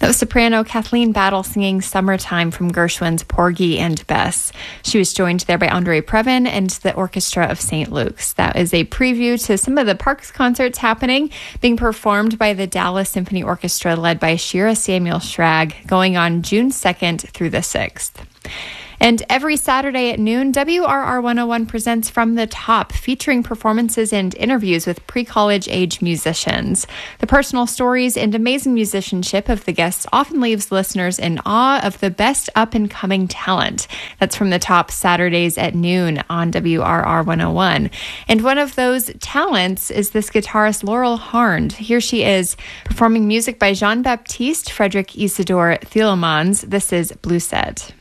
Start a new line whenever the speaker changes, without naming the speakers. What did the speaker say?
That was soprano Kathleen Battle singing Summertime from Gershwin's Porgy and Bess. She was joined there by Andre Previn and the Orchestra of St. Luke's. That is a preview to some of the Parks concerts happening, being performed by the Dallas Symphony Orchestra led by Shira Samuel Schrag, going on June 2nd through the 6th. And every Saturday at noon, WRR 101 presents From the Top, featuring performances and interviews with pre-college age musicians. The personal stories and amazing musicianship of the guests often leaves listeners in awe of the best up-and-coming talent. That's From the Top, Saturdays at noon on WRR 101. And one of those talents is this guitarist Laurel Harnd. Here she is performing music by Jean-Baptiste Frederick Isidore Thielmans. This is Blue Set.